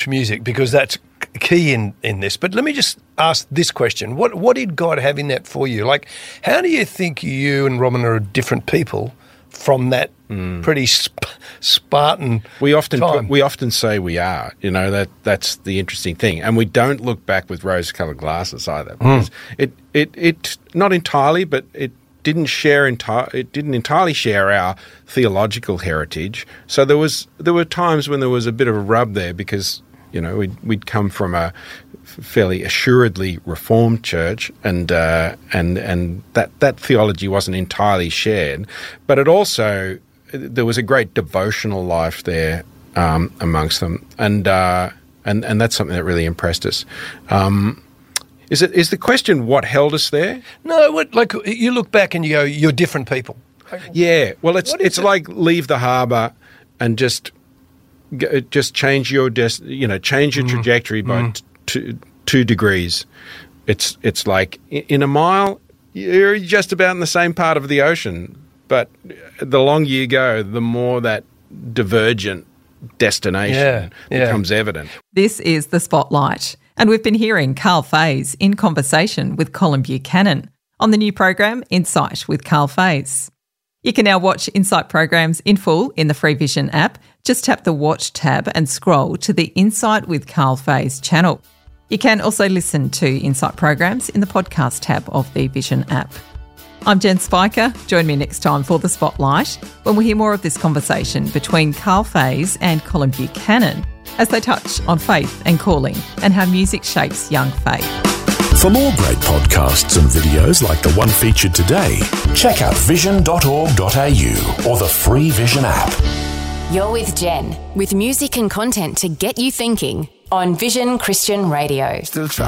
music because that's key in this. But let me just ask this question. What did God have in that for you? Like, how do you think you and Robin are different people from that pretty Spartan time? We often say we are. You know, that's the interesting thing. And we don't look back with rose-coloured glasses either. Because it not entirely, but it didn't entirely share our theological heritage. So there were times when there was a bit of a rub there because, you know, we'd come from a fairly assuredly Reformed church, and that theology wasn't entirely shared. But it also, there was a great devotional life there amongst them, and that's something that really impressed us. Is the question what held us there? No, like you look back and you go, you're different people. Yeah, well, it's like leave the harbour and just change your change your trajectory by 2 degrees. It's like in a mile you're just about in the same part of the ocean, but the longer you go, the more that divergent destination becomes evident. This is The Spotlight, and we've been hearing Carl Faze in conversation with Colin Buchanan on the new program Insight with Carl Faze. You can now watch Insight programs in full in the Free Vision app. Just tap the Watch tab and scroll to the Insight with Carl Faze channel. You can also listen to Insight programs in the podcast tab of the Vision app. I'm Jen Spiker. Join me next time for The Spotlight when we hear more of this conversation between Carl Faze and Colin Buchanan as they touch on faith and calling and how music shapes young faith. For more great podcasts and videos like the one featured today, check out vision.org.au or the Free Vision app. You're with Jen, with music and content to get you thinking on Vision Christian Radio. Still trying.